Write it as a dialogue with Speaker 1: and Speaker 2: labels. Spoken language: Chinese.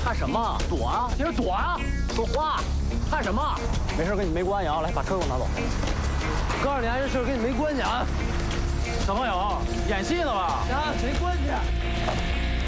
Speaker 1: 看什么？躲啊！接着躲啊！说话！看什么？没事，跟你没关系啊！来，把车给我拿走。我告诉你啊，这事跟你没关系啊！小朋友，演戏呢吧？啊，谁关系？